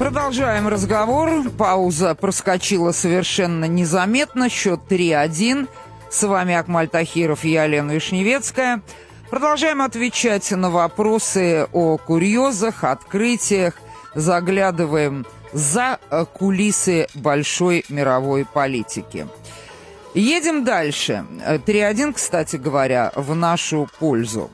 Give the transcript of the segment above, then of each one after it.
Продолжаем разговор. Пауза проскочила совершенно незаметно. Счет 3-1. С вами Акмаль Тахиров и я, Лена Вишневецкая. Продолжаем отвечать на вопросы о курьезах, открытиях. Заглядываем за кулисы большой мировой политики. Едем дальше. 3-1, кстати говоря, в нашу пользу.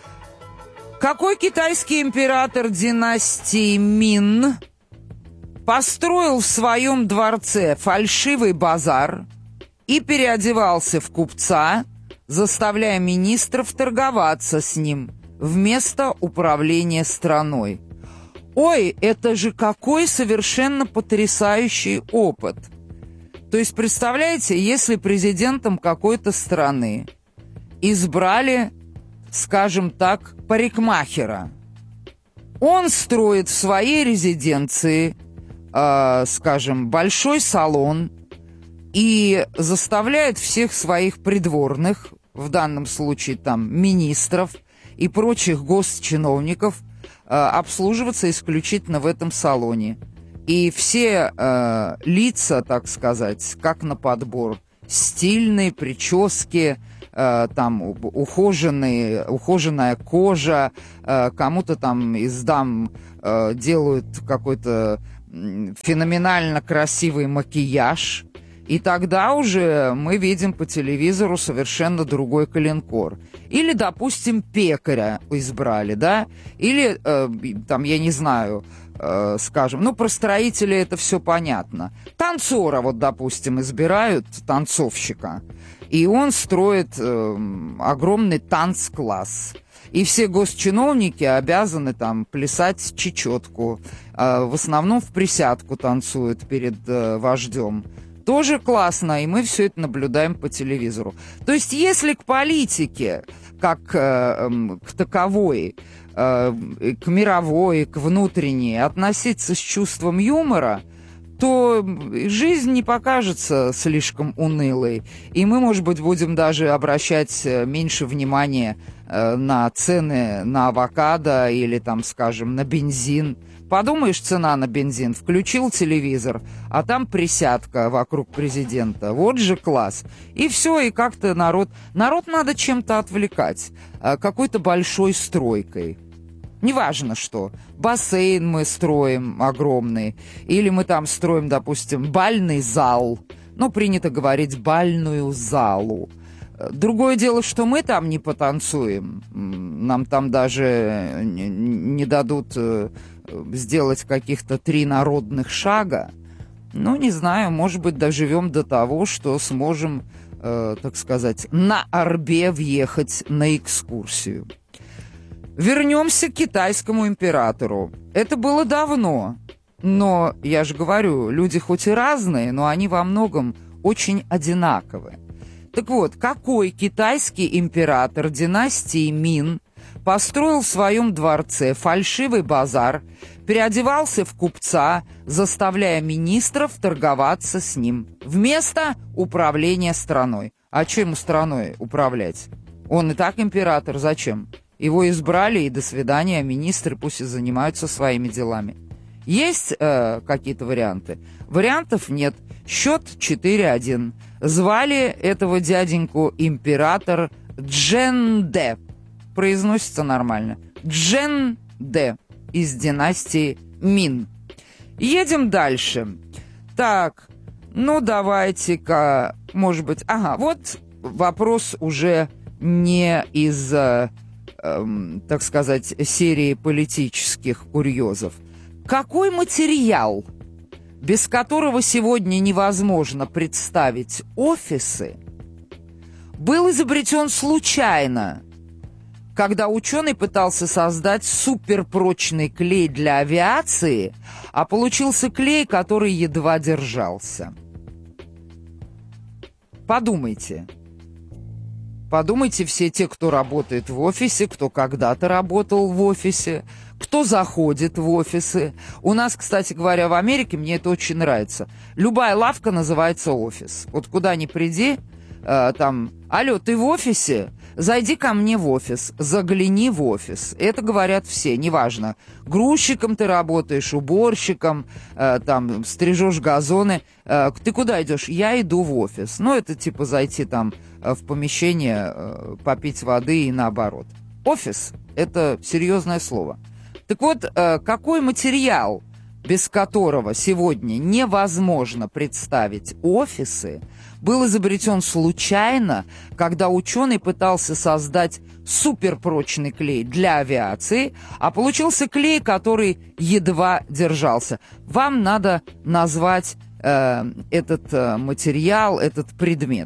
Какой китайский император династии Мин построил в своем дворце фальшивый базар и переодевался в купца, заставляя министров торговаться с ним вместо управления страной? Ой, это же какой совершенно потрясающий опыт! То есть, представляете, если президентом какой-то страны избрали, скажем так, парикмахера, он строит в своей резиденции, скажем, большой салон и заставляет всех своих придворных, в данном случае там министров и прочих госчиновников, обслуживаться исключительно в этом салоне. И все лица, так сказать, как на подбор, стильные прически, там ухоженная кожа, кому-то там из дам делают какой-то феноменально красивый макияж. И тогда уже мы видим по телевизору совершенно другой калинкор. Или, допустим, пекаря избрали, да? Или, там, я не знаю, скажем, ну, про строителей это все понятно. Танцора, вот, допустим, избирают, танцовщика, и он строит огромный танцкласс. И все госчиновники обязаны там плясать чечетку. В основном в присядку танцуют перед вождем. Тоже классно, и мы все это наблюдаем по телевизору. То есть, если к политике, как к таковой, к мировой, к внутренней, относиться с чувством юмора, то жизнь не покажется слишком унылой. И мы, может быть, будем даже обращать меньше внимания на цены на авокадо или, там, скажем, на бензин. Подумаешь, цена на бензин, включил телевизор, а там присядка вокруг президента. Вот же класс. И все, и как-то народ надо чем-то отвлекать, какой-то большой стройкой. Неважно что. Бассейн мы строим огромный, или мы там строим, допустим, бальный зал. Ну, принято говорить бальную залу. Другое дело, что мы там не потанцуем. Нам там даже не дадут сделать каких-то 3 народных шага. Ну, не знаю, может быть, доживем до того, что сможем, так сказать, на орбе въехать на экскурсию. Вернемся к китайскому императору. Это было давно. Но, я же говорю, люди хоть и разные, но они во многом очень одинаковы. Так вот, какой китайский император династии Мин построил в своем дворце фальшивый базар, переодевался в купца, заставляя министров торговаться с ним вместо управления страной? А чем ему страной управлять? Он и так император, зачем? Его избрали, и до свидания, министры пусть и занимаются своими делами. Есть какие-то варианты? Вариантов нет. Счет 4-1. Звали этого дяденьку император Чжэньдэ. Произносится нормально. Чжэньдэ из династии Мин. Едем дальше. Так, ну давайте-ка, может быть... Ага, вот вопрос уже не из, так сказать, серии политических курьезов. Какой материал, без которого сегодня невозможно представить офисы, был изобретен случайно, когда ученый пытался создать суперпрочный клей для авиации, а получился клей, который едва держался? Подумайте. Подумайте, все те, кто работает в офисе, кто когда-то работал в офисе, кто заходит в офисы. У нас, кстати говоря, в Америке, мне это очень нравится. Любая лавка называется офис. Вот куда ни приди, там, алло, ты в офисе? зайди ко мне в офис, загляни в офис. Это говорят все, неважно. Грузчиком ты работаешь, уборщиком, там, стрижешь газоны. Ты куда идешь? Я иду в офис. Ну, это типа зайти там в помещение, попить воды и наоборот. Офис – это серьезное слово. Так вот, какой материал, без которого сегодня невозможно представить офисы, был изобретен случайно, когда ученый пытался создать суперпрочный клей для авиации, а получился клей, который едва держался. Вам надо назвать этот материал, этот предмет.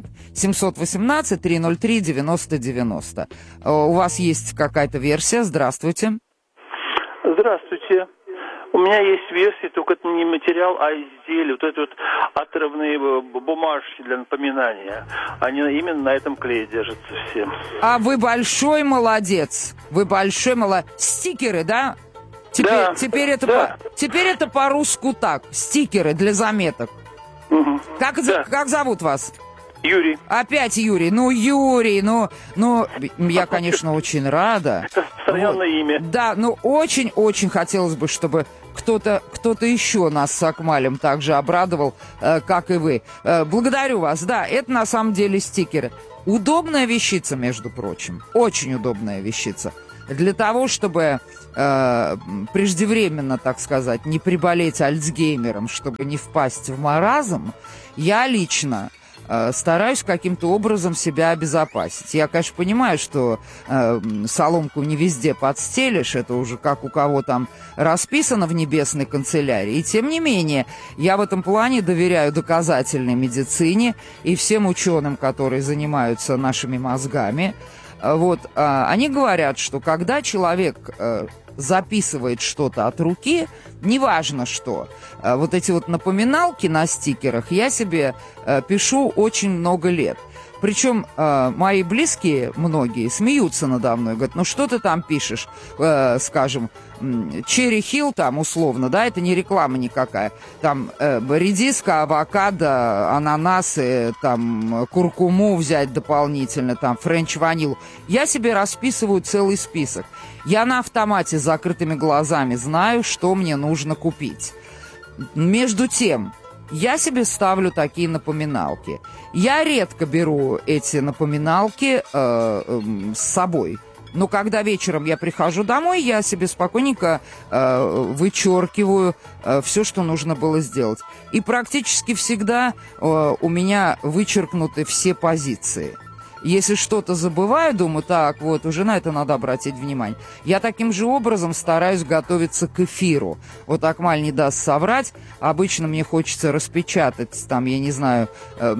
718-303-90-90. У вас есть какая-то версия? Здравствуйте. Здравствуйте. У меня есть версия, только это не материал, а изделие. Вот эти вот отрывные бумажки для напоминания. Они именно на этом клее держатся все. А вы большой молодец. Вы большой молодец. Стикеры, да? Теперь это по-русски так. Стикеры для заметок. Угу. Как зовут вас? Юрий. Опять Юрий. Ну, Юрий, я, конечно, очень рада. Это распространенное имя. Да, очень-очень хотелось бы, чтобы кто-то еще нас с Акмалем так же обрадовал, как и вы. Благодарю вас. Да, это на самом деле стикеры. Удобная вещица, между прочим. Очень удобная вещица. Для того, чтобы преждевременно, так сказать, не приболеть Альцгеймером, чтобы не впасть в маразм, я лично стараюсь каким-то образом себя обезопасить. Я, конечно, понимаю, что соломку не везде подстелишь, это уже как у кого там расписано в небесной канцелярии. И тем не менее, я в этом плане доверяю доказательной медицине и всем ученым, которые занимаются нашими мозгами. Вот, они говорят, что когда человек записывает что-то от руки, неважно что, вот эти вот напоминалки на стикерах я себе пишу очень много лет. Причем мои близкие, многие, смеются надо мной, говорят, ну что ты там пишешь, скажем, Черри Хилл там условно, да, это не реклама никакая, там редиска, авокадо, ананасы, там куркуму взять дополнительно, там френч ваниль. Я себе расписываю целый список. Я на автомате с закрытыми глазами знаю, что мне нужно купить. Между тем, я себе ставлю такие напоминалки. Я редко беру эти напоминалки с собой. Но когда вечером я прихожу домой, я себе спокойненько вычеркиваю все, что нужно было сделать. И практически всегда у меня вычеркнуты все позиции. Если что-то забываю, думаю, так, вот, уже на это надо обратить внимание. Я таким же образом стараюсь готовиться к эфиру. Вот Акмаль не даст соврать. Обычно мне хочется распечатать, там, я не знаю,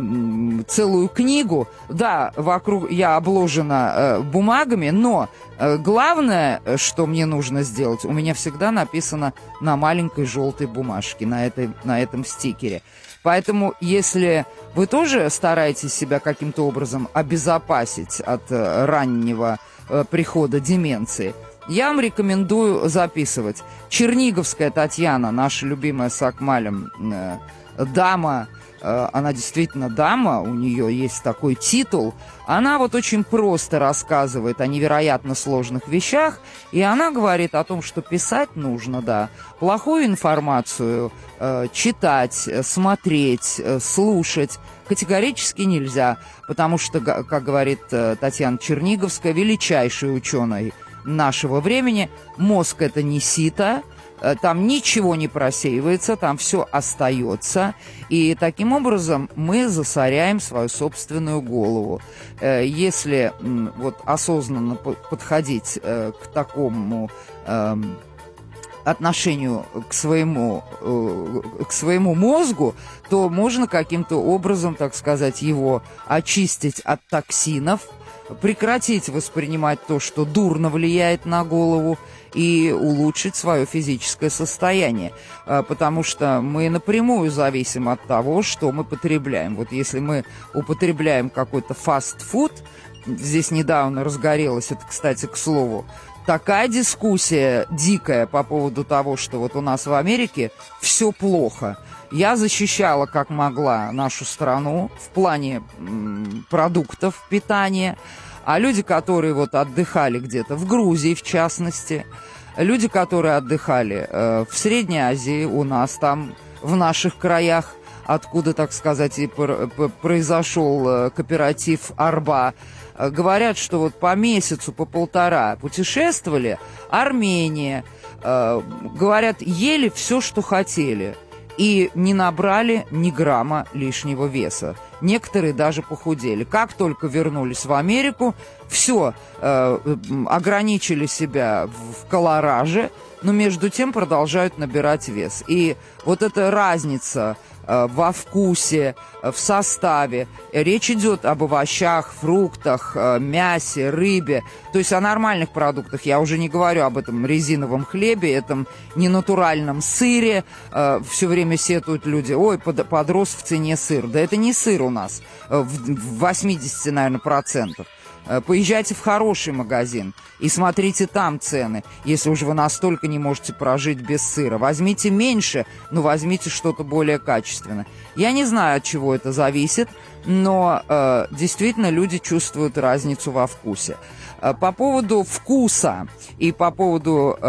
целую книгу. Да, вокруг я обложена бумагами, но главное, что мне нужно сделать, у меня всегда написано на маленькой желтой бумажке, на этом стикере. Поэтому, если вы тоже стараетесь себя каким-то образом обезопасить от раннего прихода деменции, я вам рекомендую записывать. Черниговская Татьяна, наша любимая с Акмалем дама, она действительно дама, у нее есть такой титул. Она вот очень просто рассказывает о невероятно сложных вещах, и она говорит о том, что писать нужно, да, плохую информацию читать, смотреть, слушать категорически нельзя, потому что, как говорит Татьяна Черниговская, величайший ученый нашего времени, мозг — это не сито, там ничего не просеивается, там все остается, и таким образом мы засоряем свою собственную голову. Если вот осознанно подходить к такому отношению к своему мозгу, то можно каким-то образом, так сказать, его очистить от токсинов, прекратить воспринимать то, что дурно влияет на голову, и улучшить свое физическое состояние, потому что мы напрямую зависим от того, что мы потребляем. Вот если мы употребляем какой-то фастфуд, здесь недавно разгорелась, это, кстати, к слову, такая дискуссия дикая по поводу того, что вот у нас в Америке все плохо. Я защищала, как могла, нашу страну в плане продуктов питания. А люди, которые вот отдыхали где-то в Грузии, в частности, люди, которые отдыхали в Средней Азии, у нас там, в наших краях, откуда, так сказать, и произошел кооператив «Арба», говорят, что вот по месяцу, по полтора путешествовали. Армения, говорят, ели все, что хотели. И не набрали ни грамма лишнего веса. Некоторые даже похудели. Как только вернулись в Америку, все, ограничили себя в колораже, но между тем продолжают набирать вес. И вот эта разница во вкусе, в составе. Речь идет об овощах, фруктах, мясе, рыбе, то есть о нормальных продуктах. Я уже не говорю об этом резиновом хлебе, этом ненатуральном сыре. Все время сетуют люди: ой, подрос в цене сыр. Да это не сыр у нас, в 80, наверное, процентов. Поезжайте в хороший магазин и смотрите там цены, если уж вы настолько не можете прожить без сыра. Возьмите меньше, но возьмите что-то более качественное. Я не знаю, от чего это зависит, но действительно люди чувствуют разницу во вкусе. По поводу вкуса и по поводу...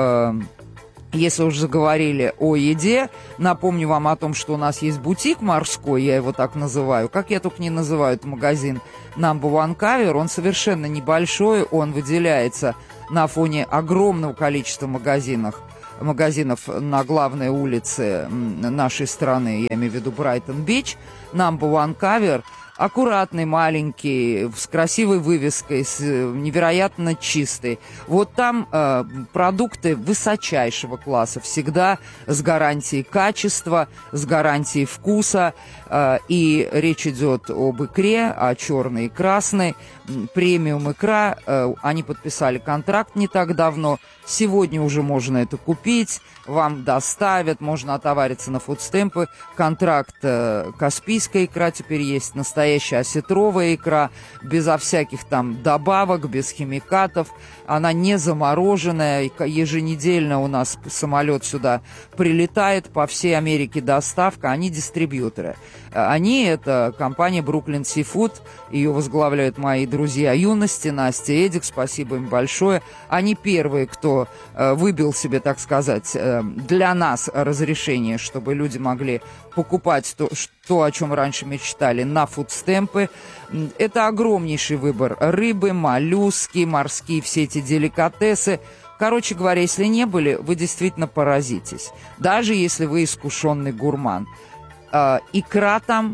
Если уже заговорили о еде, напомню вам о том, что у нас есть бутик морской, я его так называю. Как я только не называю этот магазин Number One Cover, он совершенно небольшой, он выделяется на фоне огромного количества магазинов на главной улице нашей страны, я имею в виду Брайтон-Бич. Number One Cover аккуратный, маленький, с красивой вывеской, с невероятно чистой. Вот там продукты высочайшего класса, всегда с гарантией качества, с гарантией вкуса. И речь идет об икре, о черной и красной. Премиум икра, они подписали контракт не так давно. Сегодня уже можно это купить, вам доставят, можно отовариться на фудстемпы. Контракт каспийская икра теперь есть, настоящая осетровая икра, безо всяких там добавок, без химикатов. Она не замороженная, еженедельно у нас самолет сюда прилетает, по всей Америке доставка, они дистрибьюторы. Они, это компания Brooklyn Seafood, ее возглавляют мои друзья юности, Настя и Эдик, спасибо им большое. Они первые, кто выбил себе, так сказать, для нас разрешение, чтобы люди могли покупать то, о чем раньше мечтали, на фудстемпы. Это огромнейший выбор рыбы, моллюски, морские, все эти деликатесы. Короче говоря, если не были, вы действительно поразитесь. Даже если вы искушенный гурман. Икра там,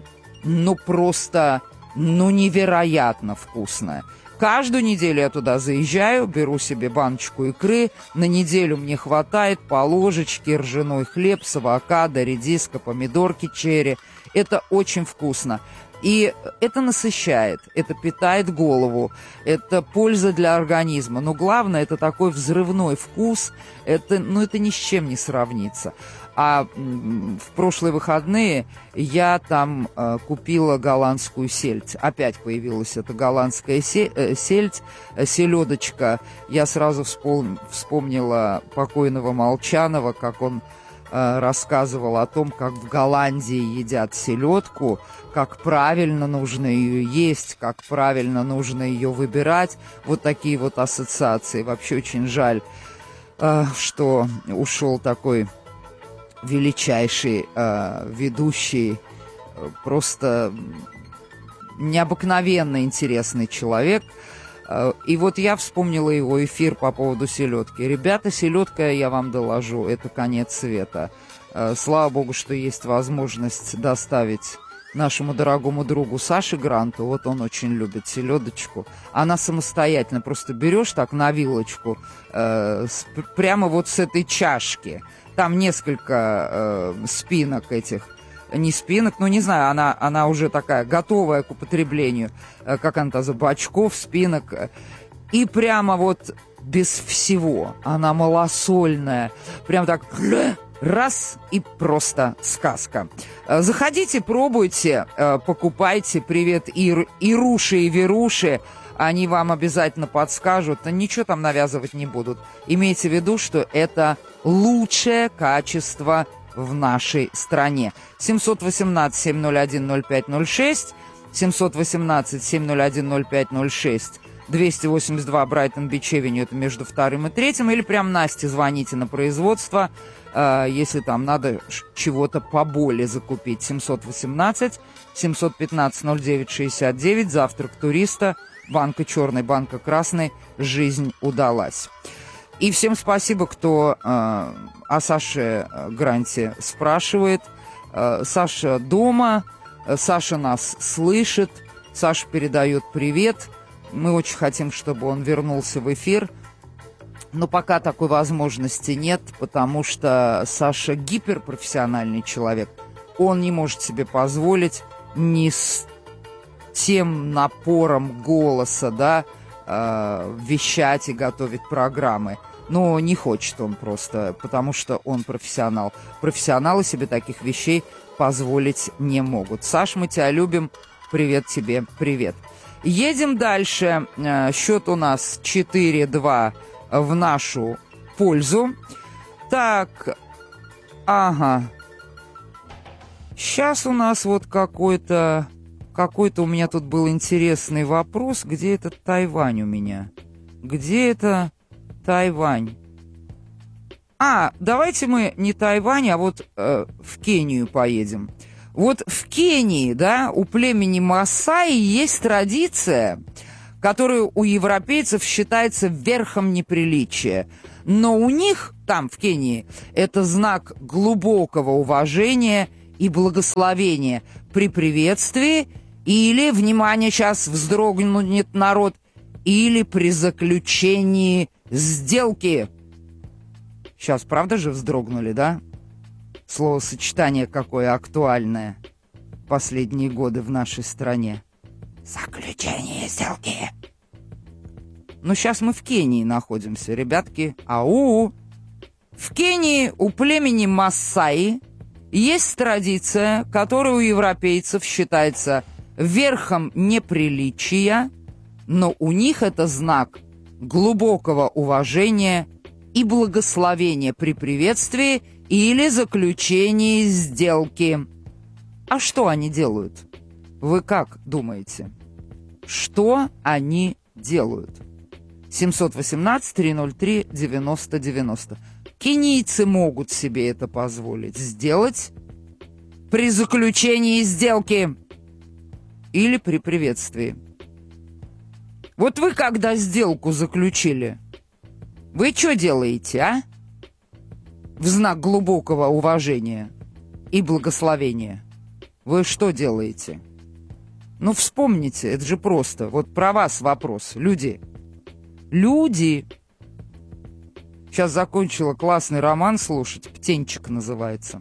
просто, невероятно вкусная. Каждую неделю я туда заезжаю, беру себе баночку икры. На неделю мне хватает по ложечке ржаной хлеб с авокадо, редиска, помидорки черри. Это очень вкусно. И это насыщает, это питает голову, это польза для организма. Но главное, это такой взрывной вкус, это ни с чем не сравнится. А в прошлые выходные я там купила голландскую сельдь. Опять появилась эта голландская сельдь, селедочка. Я сразу вспомнила покойного Молчанова, как он рассказывал о том, как в Голландии едят селедку, как правильно нужно ее есть, как правильно нужно ее выбирать. Вот такие вот ассоциации. Вообще очень жаль, что ушел такой величайший ведущий, просто необыкновенно интересный человек. И вот я вспомнила его эфир по поводу селедки. Ребята, селедка, я вам доложу, это конец света. Слава богу, что есть возможность доставить нашему дорогому другу Саше Гранту. Вот он очень любит селедочку. Она самостоятельно просто берешь так на вилочку, прямо вот с этой чашки. Там несколько спинок этих. Не спинок, не знаю, она уже такая готовая к употреблению, как она там, бочков, спинок. И прямо вот без всего. Она малосольная. Прям так раз и просто сказка. Заходите, пробуйте, покупайте. Привет Ируше и Веруше. Они вам обязательно подскажут. Ничего там навязывать не будут. Имейте в виду, что это лучшее качество в нашей стране. 718-701-0506, 718-701-0506. 282 Брайтон-Бич-Эвеню, это между 2-м и 3-м, или прям Насте звоните на производство, если там надо чего-то поболее закупить. 718-715-09-69, завтрак туриста, банка черной, банка красной, жизнь удалась. И всем спасибо, кто о Саше Гранте спрашивает. Саша дома, Саша нас слышит, Саша передает привет. Мы очень хотим, чтобы он вернулся в эфир. Но пока такой возможности нет, потому что Саша гиперпрофессиональный человек. Он не может себе позволить ни с тем напором голоса, да, вещать и готовить программы. Но не хочет он просто, потому что он профессионал. Профессионалы себе таких вещей позволить не могут. Саш, мы тебя любим. Привет тебе, привет. Едем дальше. Счет у нас 4-2 в нашу пользу. Так, ага. Сейчас у нас вот какой-то у меня тут был интересный вопрос. Где это Тайвань у меня? Где это Тайвань? Давайте мы не Тайвань, а вот в Кению поедем. Вот в Кении, да, у племени Маасаи есть традиция, которая у европейцев считается верхом неприличия. Но у них, там, в Кении, это знак глубокого уважения и благословения при приветствии или, внимание, сейчас вздрогнет народ, или при заключении сделки. Сейчас, правда же, вздрогнули, да? Словосочетание какое актуальное последние годы в нашей стране. Заключение сделки. Ну, сейчас мы в Кении находимся, ребятки. Ау! В Кении у племени Маасаи есть традиция, которая у европейцев считается верхом неприличия, но у них это знак глубокого уважения и благословения при приветствии или заключении сделки. А что они делают? Вы как думаете? Что они делают? 718-303-90-90. Кенийцы могут себе это позволить сделать при заключении сделки или при приветствии. Вот вы когда сделку заключили, вы что делаете, а? В знак глубокого уважения и благословения. Вы что делаете? Ну, вспомните, это же просто. Вот про вас вопрос. Люди. Сейчас закончила классный роман слушать. «Птенчик» называется.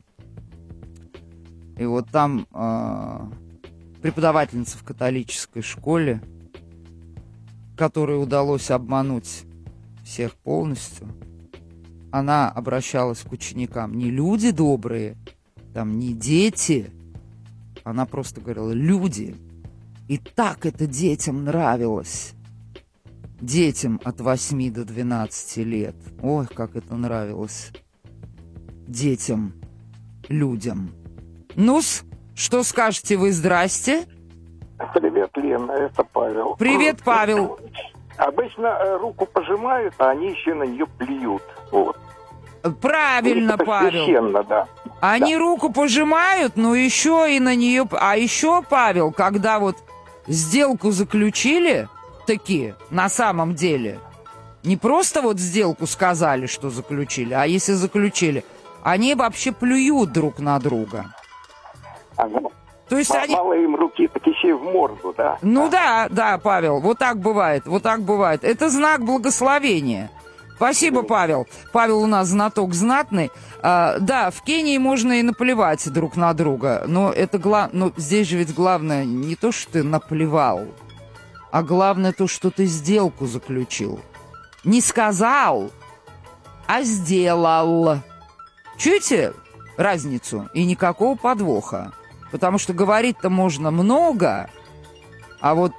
И вот там преподавательница в католической школе, которой удалось обмануть всех полностью, она обращалась к ученикам. Не люди добрые, там не дети. Она просто говорила: люди. И так это детям нравилось. Детям от 8 до 12 лет. Ой, как это нравилось. Детям, людям. Ну-с, что скажете вы? Здрасте. Привет, Лена, это Павел. Привет, Павел. Обычно руку пожимают, а они еще на нее плюют. Вот. Правильно, Павел. Священно, да. Они руку пожимают, но еще и на нее... А еще, Павел, когда вот сделку заключили, таки, на самом деле, не просто вот сделку сказали, что заключили, а если заключили, они вообще плюют друг на друга. Ага. То есть они... Мало им руки, так еще и в морду, да? Ну да, Павел, вот так бывает. Это знак благословения. Спасибо, Павел. Павел у нас знаток знатный. Да, в Кении можно и наплевать друг на друга, но это но здесь же ведь главное не то, что ты наплевал, а главное то, что ты сделку заключил. Не сказал, а сделал. Чуете разницу? И никакого подвоха. Потому что говорить-то можно много, а вот...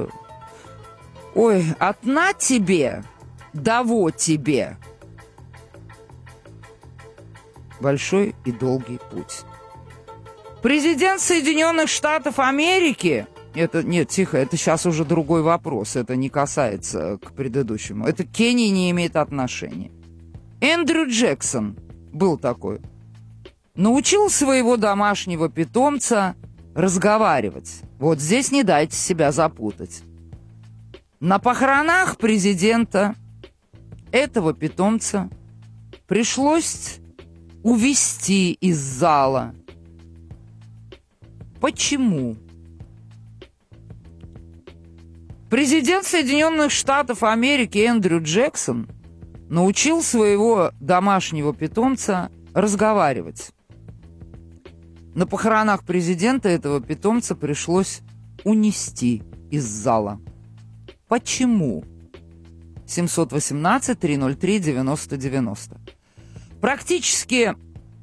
от на тебе... Да вот тебе. Большой и долгий путь. Президент Соединенных Штатов Америки Нет, тихо, это сейчас уже другой вопрос. Это не касается к предыдущему. Это к Кении не имеет отношения. Эндрю Джексон был такой. Научил своего домашнего питомца разговаривать. Вот здесь не дайте себя запутать. На похоронах президента этого питомца пришлось увезти из зала. Почему? Президент Соединенных Штатов Америки Эндрю Джексон научил своего домашнего питомца разговаривать. На похоронах президента этого питомца пришлось унести из зала. Почему? 718-303-90-90. Практически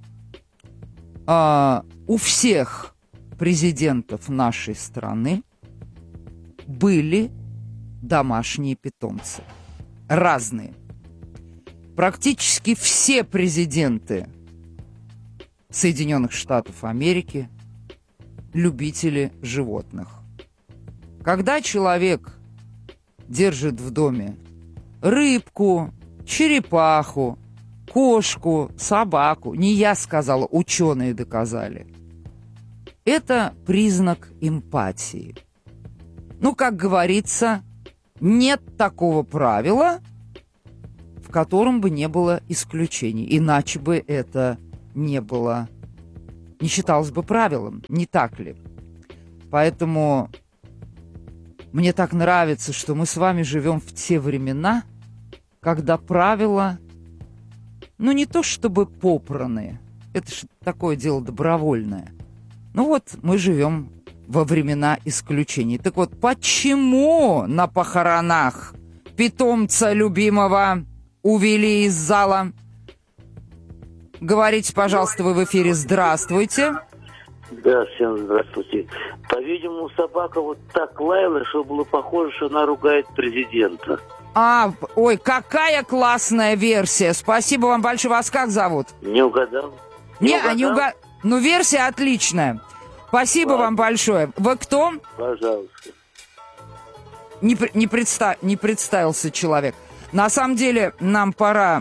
у всех президентов нашей страны были домашние питомцы. Разные. Практически все президенты Соединенных Штатов Америки любители животных. Когда человек держит в доме рыбку, черепаху, кошку, собаку, не я сказала, ученые доказали, это признак эмпатии. Ну, как говорится, нет такого правила, в котором бы не было исключений. Иначе бы это не считалось бы правилом, не так ли? Поэтому мне так нравится, что мы с вами живем в те времена, когда правила, не то чтобы попранные, это же такое дело добровольное. Вот мы живем во времена исключений. Так вот, почему на похоронах питомца любимого увели из зала? Говорите, пожалуйста, вы в эфире. Здравствуйте. Да, всем здравствуйте. По-видимому, собака вот так лаяла, что было похоже, что она ругает президента. Ой, какая классная версия. Спасибо вам большое. Вас как зовут? Не угадал. Не угадал. Ну, версия отличная. Спасибо вам большое. Вы кто? Пожалуйста. Не представился человек. На самом деле, нам пора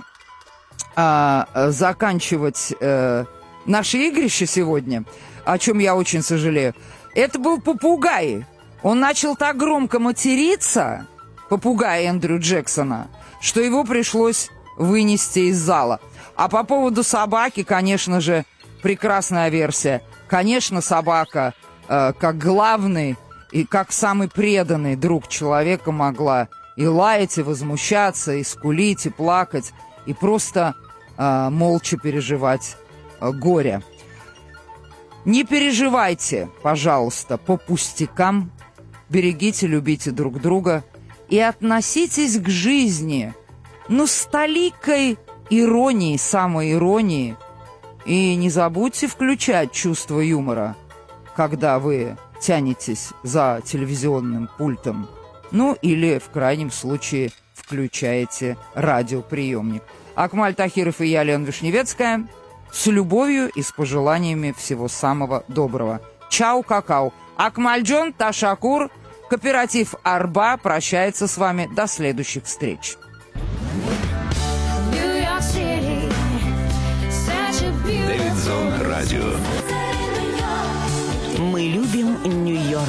заканчивать наше игрище сегодня, о чем я очень сожалею. Это был попугай. Он начал так громко материться, попугай Эндрю Джексона, что его пришлось вынести из зала. А по поводу собаки, конечно же, прекрасная версия. Конечно, собака, как главный и как самый преданный друг человека, могла и лаять, и возмущаться, и скулить, и плакать, и просто молча переживать горе. Не переживайте, пожалуйста, по пустякам. Берегите, любите друг друга и относитесь к жизни, с толикой иронии, самоиронии. И не забудьте включать чувство юмора, когда вы тянетесь за телевизионным пультом. Или, в крайнем случае, включаете радиоприемник. Акмаль Тахиров и я, Лена Вишневецкая, с любовью и с пожеланиями всего самого доброго. Чау, какау. Акмальджон, Ташакур, кооператив Арба прощается с вами до следующих встреч. Дэвидсон Радио. Мы любим Нью-Йорк.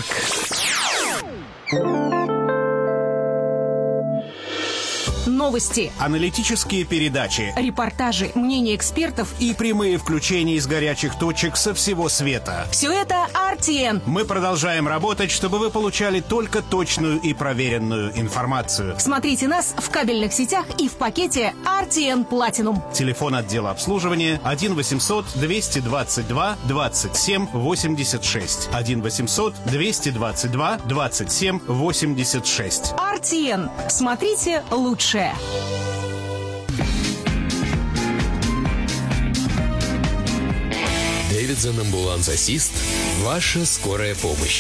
Новости, Аналитические передачи, репортажи, мнения экспертов и прямые включения из горячих точек со всего света. Все это RTN. Мы продолжаем работать, чтобы вы получали только точную и проверенную информацию. Смотрите нас в кабельных сетях и в пакете RTN Platinum. Телефон отдела обслуживания 1-800-222-27-86. 1-800-222-27-86. RTN. Смотрите лучшее. Дэвидсон Амбуланс-Ассист. Ваша скорая помощь.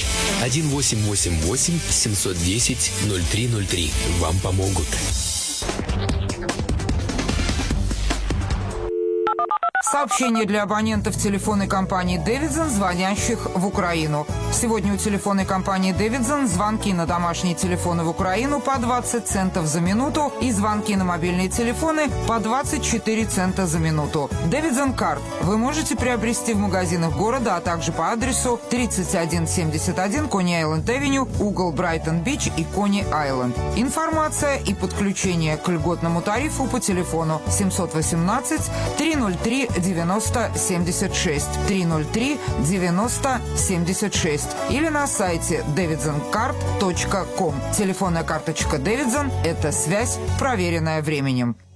1-888-710-0303. Вам помогут. Сообщение для абонентов телефонной компании «Дэвидсон», звонящих в Украину. Сегодня у телефонной компании «Дэвидсон» звонки на домашние телефоны в Украину по 20 центов за минуту и звонки на мобильные телефоны по 24 цента за минуту. «Дэвидсон Карт» вы можете приобрести в магазинах города, а также по адресу 3171 Кони-Айленд-Авеню, угол Брайтон-Бич и Кони-Айленд. Информация и подключение к льготному тарифу по телефону 718 303 90 76 303 90 76 или на сайте davidsoncard.com. Телефонная карточка Davidson – это связь, проверенная временем.